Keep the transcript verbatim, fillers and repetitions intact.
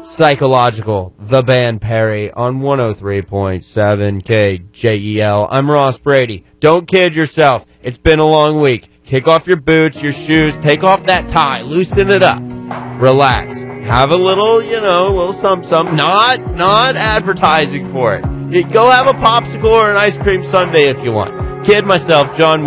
Psychological, the band Perry on one oh three point seven K J E L. I'm Ross Brady. Don't kid yourself. It's been a long week. Kick off your boots, your shoes, take off that tie, loosen it up. Relax. Have a little, you know, little something. Not, not advertising for it. You go have a popsicle or an ice cream sundae if you want. Kid myself, John